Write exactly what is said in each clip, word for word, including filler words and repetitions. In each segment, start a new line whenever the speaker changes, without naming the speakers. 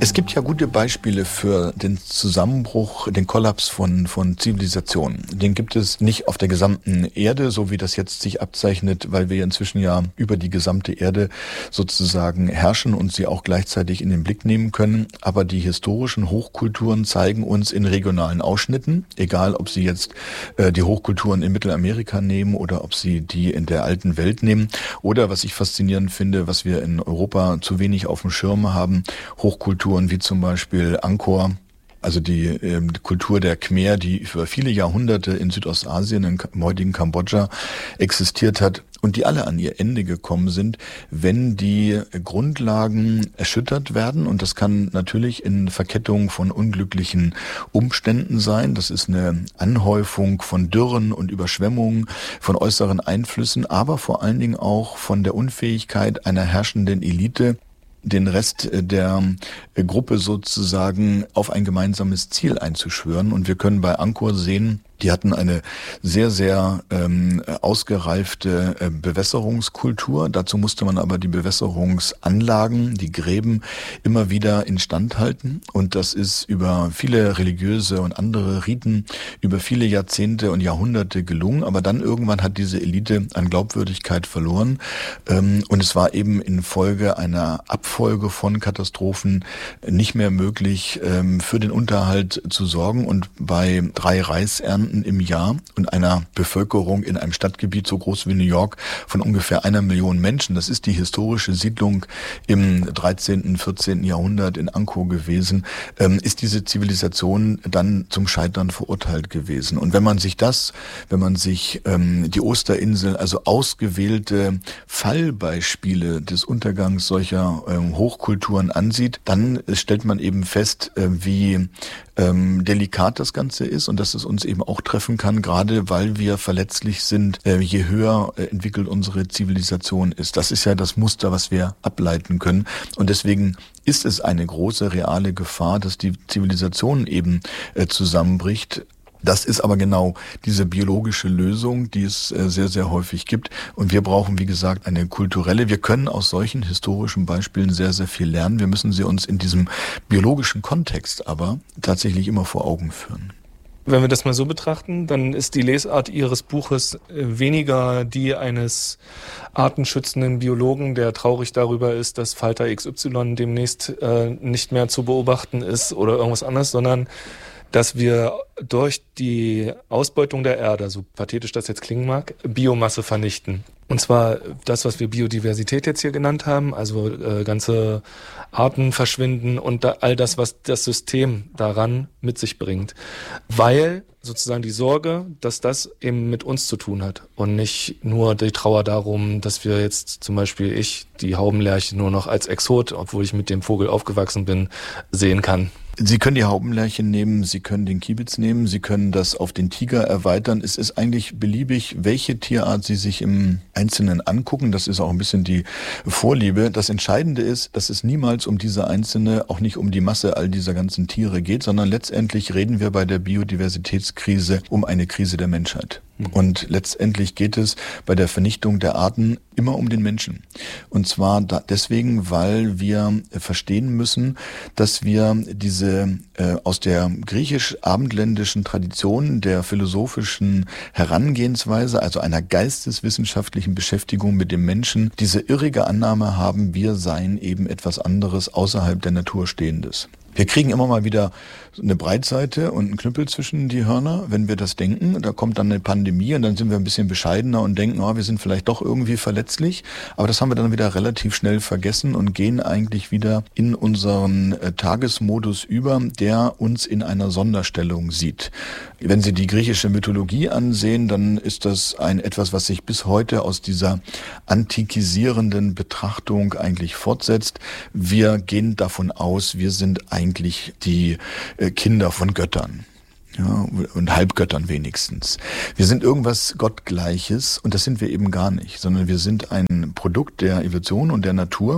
Es gibt ja gute Beispiele für den Zusammenbruch, den Kollaps von, von Zivilisationen. Den gibt es nicht auf der gesamten Erde, so wie das jetzt sich abzeichnet, weil wir inzwischen ja über die gesamte Erde sozusagen herrschen und sie auch gleichzeitig in den Blick nehmen können. Aber die historischen Hochkulturen zeigen uns in regionalen Ausschnitten, egal ob sie jetzt äh, die Hochkulturen in Mittelamerika nehmen oder ob sie die in der alten Welt nehmen. Oder was ich faszinierend finde, was wir in Europa zu wenig auf dem Schirm haben, Hochkulturen wie zum Beispiel Angkor, also die, äh, die Kultur der Khmer, die über viele Jahrhunderte in Südostasien, im heutigen Kambodscha existiert hat und die alle an ihr Ende gekommen sind, wenn die Grundlagen erschüttert werden. Und das kann natürlich in Verkettung von unglücklichen Umständen sein. Das ist eine Anhäufung von Dürren und Überschwemmungen, von äußeren Einflüssen, aber vor allen Dingen auch von der Unfähigkeit einer herrschenden Elite, den Rest der Gruppe sozusagen auf ein gemeinsames Ziel einzuschwören. Und wir können bei Angkor sehen, die hatten eine sehr, sehr ähm, ausgereifte äh, Bewässerungskultur. Dazu musste man aber die Bewässerungsanlagen, die Gräben, immer wieder instand halten. Und das ist über viele religiöse und andere Riten, über viele Jahrzehnte und Jahrhunderte gelungen. Aber dann irgendwann hat diese Elite an Glaubwürdigkeit verloren. Ähm, und es war eben infolge einer Abfolge von Katastrophen nicht mehr möglich, ähm, für den Unterhalt zu sorgen. Und bei drei Reisernten im Jahr und einer Bevölkerung in einem Stadtgebiet so groß wie New York von ungefähr einer Million Menschen. Das ist die historische Siedlung im dreizehnten, vierzehnten Jahrhundert in Angkor gewesen, ähm, ist diese Zivilisation dann zum Scheitern verurteilt gewesen. Und wenn man sich das, wenn man sich ähm, die Osterinsel, also ausgewählte Fallbeispiele des Untergangs solcher ähm, Hochkulturen ansieht, dann stellt man eben fest, äh, wie ähm, delikat das Ganze ist und dass es uns eben auch treffen kann, gerade weil wir verletzlich sind, äh, je höher äh, entwickelt unsere Zivilisation ist. Das ist ja das Muster, was wir ableiten können. Und deswegen ist es eine große reale Gefahr, dass die Zivilisation eben äh, zusammenbricht. Das ist aber genau diese biologische Lösung, die es äh, sehr, sehr häufig gibt. Und wir brauchen, wie gesagt, eine kulturelle. Wir können aus solchen historischen Beispielen sehr, sehr viel lernen. Wir müssen sie uns in diesem biologischen Kontext aber tatsächlich immer vor Augen führen.
Wenn wir das mal so betrachten, dann ist die Lesart Ihres Buches weniger die eines artenschützenden Biologen, der traurig darüber ist, dass Falter X Y demnächst äh, nicht mehr zu beobachten ist oder irgendwas anderes, sondern dass wir durch die Ausbeutung der Erde, so pathetisch das jetzt klingen mag, Biomasse vernichten. Und zwar das, was wir Biodiversität jetzt hier genannt haben, also äh, ganze Arten verschwinden und da, all das, was das System daran mit sich bringt. Weil sozusagen die Sorge, dass das eben mit uns zu tun hat und nicht nur die Trauer darum, dass wir jetzt zum Beispiel ich die Haubenlerche nur noch als Exot, obwohl ich mit dem Vogel aufgewachsen bin, sehen kann.
Sie können die Haubenlerche nehmen, Sie können den Kiebitz nehmen, Sie können das auf den Tiger erweitern. Es ist eigentlich beliebig, welche Tierart Sie sich im Einzelnen angucken. Das ist auch ein bisschen die Vorliebe. Das Entscheidende ist, dass es niemals um diese einzelne, auch nicht um die Masse all dieser ganzen Tiere geht, sondern letztendlich reden wir bei der Biodiversitätskrise um eine Krise der Menschheit. Und letztendlich geht es bei der Vernichtung der Arten immer um den Menschen. Und zwar da deswegen, weil wir verstehen müssen, dass wir diese äh, aus der griechisch-abendländischen Tradition der philosophischen Herangehensweise, also einer geisteswissenschaftlichen Beschäftigung mit dem Menschen, diese irrige Annahme haben, wir seien eben etwas anderes außerhalb der Natur Stehendes. Wir kriegen immer mal wieder eine Breitseite und einen Knüppel zwischen die Hörner, wenn wir das denken. Da kommt dann eine Pandemie und dann sind wir ein bisschen bescheidener und denken, oh, wir sind vielleicht doch irgendwie verletzlich. Aber das haben wir dann wieder relativ schnell vergessen und gehen eigentlich wieder in unseren äh, Tagesmodus über, der uns in einer Sonderstellung sieht. Wenn Sie die griechische Mythologie ansehen, dann ist das ein etwas, was sich bis heute aus dieser antikisierenden Betrachtung eigentlich fortsetzt. Wir gehen davon aus, wir sind eigentlich die äh, Kinder von Göttern. Ja, und Halbgöttern wenigstens. Wir sind irgendwas Gottgleiches und das sind wir eben gar nicht, sondern wir sind ein Produkt der Evolution und der Natur.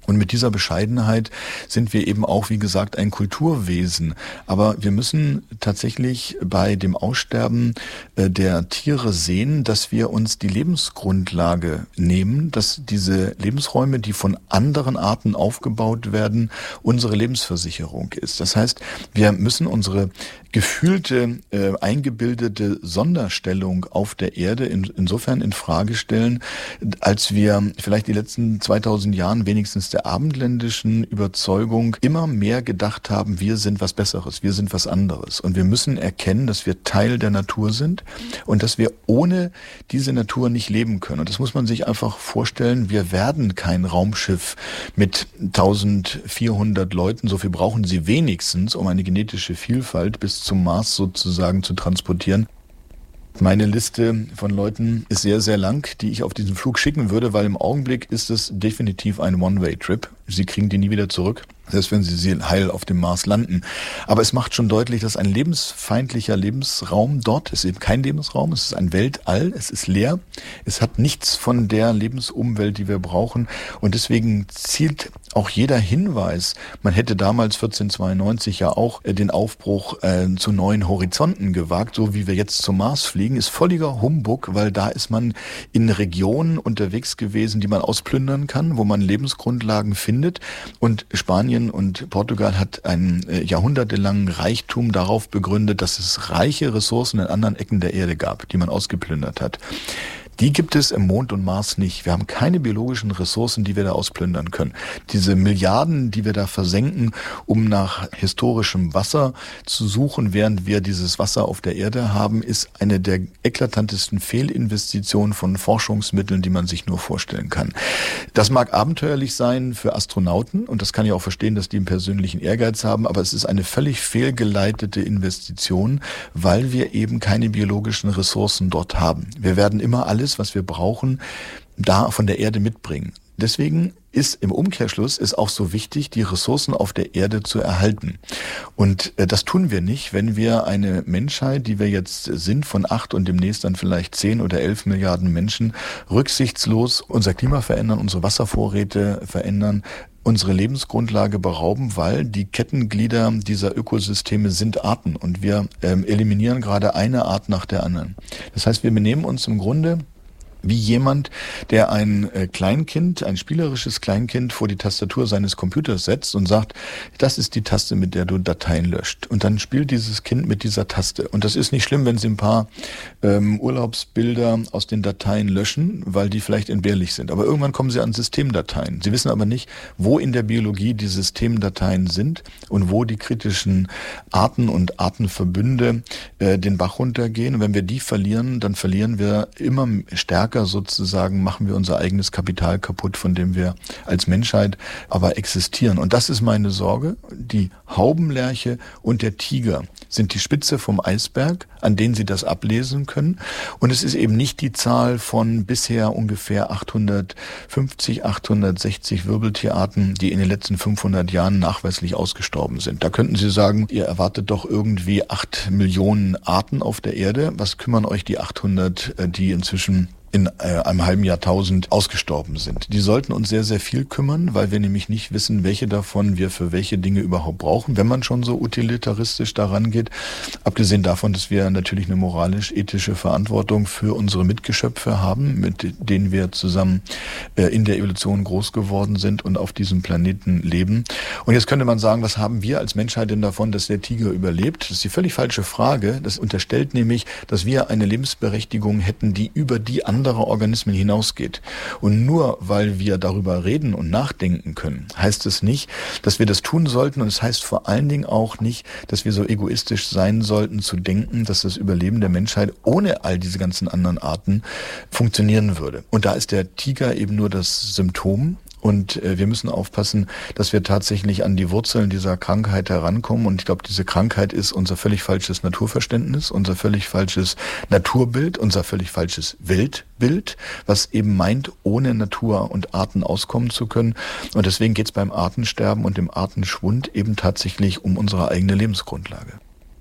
Und mit dieser Bescheidenheit sind wir eben auch, wie gesagt, ein Kulturwesen. Aber wir müssen tatsächlich bei dem Aussterben der Tiere sehen, dass wir uns die Lebensgrundlage nehmen, dass diese Lebensräume, die von anderen Arten aufgebaut werden, unsere Lebensversicherung ist. Das heißt, wir müssen unsere gefühlte, äh, eingebildete Sonderstellung auf der Erde in, insofern in Frage stellen, als wir vielleicht die letzten zweitausend Jahren wenigstens der abendländischen Überzeugung immer mehr gedacht haben, wir sind was Besseres, wir sind was anderes. Und wir müssen erkennen, dass wir Teil der Natur sind und dass wir ohne diese Natur nicht leben können. Und das muss man sich einfach vorstellen, wir werden kein Raumschiff mit eintausendvierhundert Leuten, so viel brauchen sie wenigstens, um eine genetische Vielfalt bis zum Mars sozusagen zu transportieren. Meine Liste von Leuten ist sehr, sehr lang, die ich auf diesen Flug schicken würde, weil im Augenblick ist es definitiv ein One-Way-Trip. Sie kriegen die nie wieder zurück, selbst wenn sie heil auf dem Mars landen. Aber es macht schon deutlich, dass ein lebensfeindlicher Lebensraum dort ist eben kein Lebensraum, es ist ein Weltall, es ist leer, es hat nichts von der Lebensumwelt, die wir brauchen. Und deswegen zielt auch jeder Hinweis, man hätte damals vierzehnhundertzweiundneunzig ja auch den Aufbruch äh, zu neuen Horizonten gewagt, so wie wir jetzt zum Mars fliegen, ist völliger Humbug, weil da ist man in Regionen unterwegs gewesen, die man ausplündern kann, wo man Lebensgrundlagen findet. Und Spanien und Portugal hat einen äh, jahrhundertelangen Reichtum darauf begründet, dass es reiche Ressourcen in anderen Ecken der Erde gab, die man ausgeplündert hat. Die gibt es im Mond und Mars nicht. Wir haben keine biologischen Ressourcen, die wir da ausplündern können. Diese Milliarden, die wir da versenken, um nach historischem Wasser zu suchen, während wir dieses Wasser auf der Erde haben, ist eine der eklatantesten Fehlinvestitionen von Forschungsmitteln, die man sich nur vorstellen kann. Das mag abenteuerlich sein für Astronauten und das kann ich auch verstehen, dass die einen persönlichen Ehrgeiz haben, aber es ist eine völlig fehlgeleitete Investition, weil wir eben keine biologischen Ressourcen dort haben. Wir werden immer alles, was wir brauchen, da von der Erde mitbringen. Deswegen ist im Umkehrschluss ist auch so wichtig, die Ressourcen auf der Erde zu erhalten. Und äh, das tun wir nicht, wenn wir eine Menschheit, die wir jetzt sind, von acht und demnächst dann vielleicht zehn oder elf Milliarden Menschen, rücksichtslos unser Klima verändern, unsere Wasservorräte verändern, unsere Lebensgrundlage berauben, weil die Kettenglieder dieser Ökosysteme sind Arten und wir ähm, eliminieren gerade eine Art nach der anderen. Das heißt, wir benehmen uns im Grunde wie jemand, der ein Kleinkind, ein spielerisches Kleinkind vor die Tastatur seines Computers setzt und sagt, das ist die Taste, mit der du Dateien löscht. Und dann spielt dieses Kind mit dieser Taste. Und das ist nicht schlimm, wenn sie ein paar ähm, Urlaubsbilder aus den Dateien löschen, weil die vielleicht entbehrlich sind. Aber irgendwann kommen sie an Systemdateien. Sie wissen aber nicht, wo in der Biologie die Systemdateien sind und wo die kritischen Arten und Artenverbünde äh, den Bach runtergehen. Und wenn wir die verlieren, dann verlieren wir immer stärker sozusagen, machen wir unser eigenes Kapital kaputt, von dem wir als Menschheit aber existieren. Und das ist meine Sorge. Die Haubenlerche und der Tiger sind die Spitze vom Eisberg, an denen Sie das ablesen können. Und es ist eben nicht die Zahl von bisher ungefähr achthundertfünfzig, achthundertsechzig Wirbeltierarten, die in den letzten fünfhundert Jahren nachweislich ausgestorben sind. Da könnten Sie sagen, ihr erwartet doch irgendwie acht Millionen Arten auf der Erde. Was kümmern euch die achthundert, die inzwischen in äh, einem halben Jahrtausend ausgestorben sind. Die sollten uns sehr, sehr viel kümmern, weil wir nämlich nicht wissen, welche davon wir für welche Dinge überhaupt brauchen, wenn man schon so utilitaristisch daran geht. Abgesehen davon, dass wir natürlich eine moralisch-ethische Verantwortung für unsere Mitgeschöpfe haben, mit denen wir zusammen äh, in der Evolution groß geworden sind und auf diesem Planeten leben. Und jetzt könnte man sagen, was haben wir als Menschheit denn davon, dass der Tiger überlebt? Das ist die völlig falsche Frage. Das unterstellt nämlich, dass wir eine Lebensberechtigung hätten, die über die andere Organismen hinausgeht. Und nur weil wir darüber reden und nachdenken können, heißt es nicht, dass wir das tun sollten. Und es heißt vor allen Dingen auch nicht, dass wir so egoistisch sein sollten, zu denken, dass das Überleben der Menschheit ohne all diese ganzen anderen Arten funktionieren würde. Und da ist der Tiger eben nur das Symptom. Und äh, wir müssen aufpassen, dass wir tatsächlich an die Wurzeln dieser Krankheit herankommen. Und ich glaube, diese Krankheit ist unser völlig falsches Naturverständnis, unser völlig falsches Naturbild, unser völlig falsches Weltbild, was eben meint, ohne Natur und Arten auskommen zu können. Und deswegen geht es beim Artensterben und dem Artenschwund eben tatsächlich um unsere eigene Lebensgrundlage.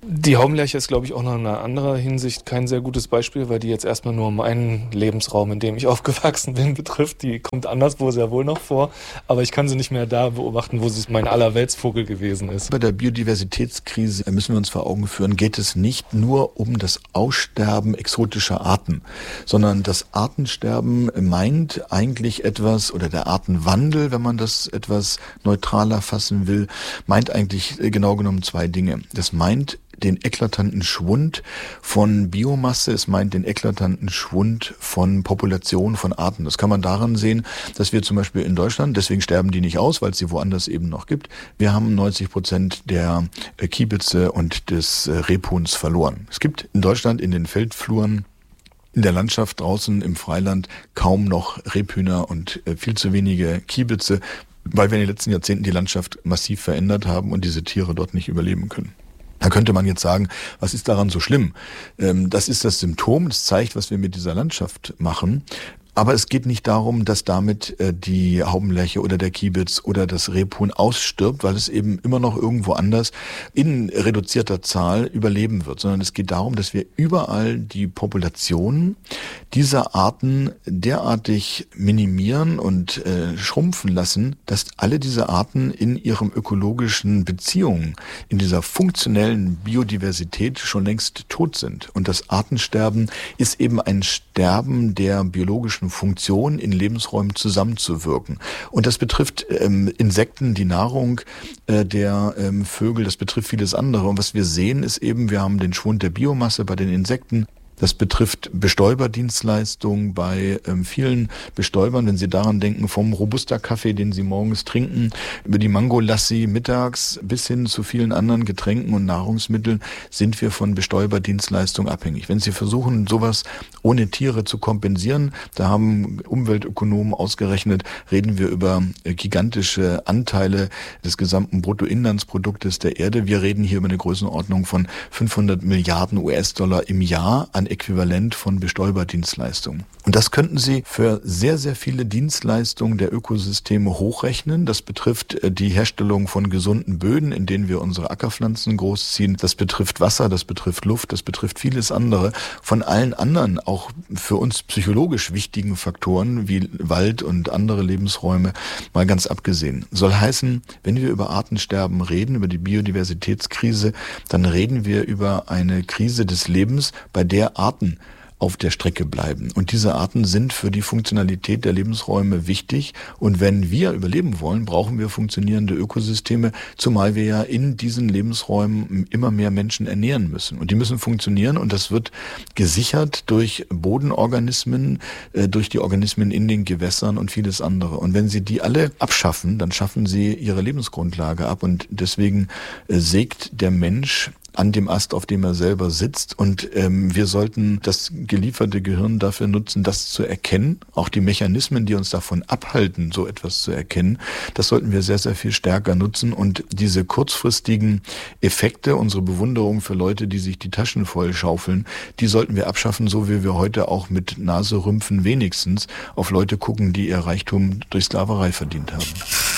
Die Haubenlerche ist, glaube ich, auch noch in einer anderen Hinsicht kein sehr gutes Beispiel, weil die jetzt erstmal nur meinen Lebensraum, in dem ich aufgewachsen bin, betrifft. Die kommt anderswo sehr wohl noch vor, aber ich kann sie nicht mehr da beobachten, wo sie mein Allerweltsvogel gewesen ist.
Bei der Biodiversitätskrise müssen wir uns vor Augen führen, geht es nicht nur um das Aussterben exotischer Arten, sondern das Artensterben meint eigentlich etwas, oder der Artenwandel, wenn man das etwas neutraler fassen will, meint eigentlich genau genommen zwei Dinge. Das meint den eklatanten Schwund von Biomasse, es meint den eklatanten Schwund von Populationen von Arten. Das kann man daran sehen, dass wir zum Beispiel in Deutschland, deswegen sterben die nicht aus, weil es sie woanders eben noch gibt, wir haben neunzig Prozent der Kiebitze und des Rebhuhns verloren. Es gibt in Deutschland in den Feldfluren, in der Landschaft draußen im Freiland kaum noch Rebhühner und viel zu wenige Kiebitze, weil wir in den letzten Jahrzehnten die Landschaft massiv verändert haben und diese Tiere dort nicht überleben können. Da könnte man jetzt sagen, was ist daran so schlimm? Das ist das Symptom, das zeigt, was wir mit dieser Landschaft machen. Aber es geht nicht darum, dass damit äh, die Haubenlerche oder der Kiebitz oder das Rebhuhn ausstirbt, weil es eben immer noch irgendwo anders in reduzierter Zahl überleben wird, sondern es geht darum, dass wir überall die Populationen dieser Arten derartig minimieren und äh, schrumpfen lassen, dass alle diese Arten in ihrem ökologischen Beziehungen, in dieser funktionellen Biodiversität schon längst tot sind. Und das Artensterben ist eben ein Sterben der biologischen Funktionen in Lebensräumen zusammenzuwirken. Und das betrifft ähm, Insekten, die Nahrung äh, der ähm, Vögel, das betrifft vieles andere. Und was wir sehen, ist eben, wir haben den Schwund der Biomasse bei den Insekten. Das betrifft Bestäuberdienstleistungen bei ähm, vielen Bestäubern, wenn Sie daran denken, vom Robusta-Kaffee, den Sie morgens trinken, über die Mango-Lassi mittags bis hin zu vielen anderen Getränken und Nahrungsmitteln sind wir von Bestäuberdienstleistungen abhängig. Wenn Sie versuchen, sowas ohne Tiere zu kompensieren, da haben Umweltökonomen ausgerechnet, reden wir über äh, gigantische Anteile des gesamten Bruttoinlandsproduktes der Erde. Wir reden hier über eine Größenordnung von fünfhundert Milliarden U S-Dollar im Jahr an Äquivalent von Bestäuberdienstleistungen. Und das könnten Sie für sehr, sehr viele Dienstleistungen der Ökosysteme hochrechnen. Das betrifft die Herstellung von gesunden Böden, in denen wir unsere Ackerpflanzen großziehen. Das betrifft Wasser, das betrifft Luft, das betrifft vieles andere. Von allen anderen, auch für uns psychologisch wichtigen Faktoren wie Wald und andere Lebensräume, mal ganz abgesehen. Soll heißen, wenn wir über Artensterben reden, über die Biodiversitätskrise, dann reden wir über eine Krise des Lebens, bei der Arten auf der Strecke bleiben. Und diese Arten sind für die Funktionalität der Lebensräume wichtig. Und wenn wir überleben wollen, brauchen wir funktionierende Ökosysteme, zumal wir ja in diesen Lebensräumen immer mehr Menschen ernähren müssen. Und die müssen funktionieren und das wird gesichert durch Bodenorganismen, durch die Organismen in den Gewässern und vieles andere. Und wenn Sie die alle abschaffen, dann schaffen Sie Ihre Lebensgrundlage ab. Und deswegen sägt der Mensch an dem Ast, auf dem er selber sitzt. Und ähm, wir sollten das gelieferte Gehirn dafür nutzen, das zu erkennen. Auch die Mechanismen, die uns davon abhalten, so etwas zu erkennen, das sollten wir sehr, sehr viel stärker nutzen. Und diese kurzfristigen Effekte, unsere Bewunderung für Leute, die sich die Taschen voll schaufeln, die sollten wir abschaffen, so wie wir heute auch mit Naserümpfen wenigstens auf Leute gucken, die ihr Reichtum durch Sklaverei verdient haben.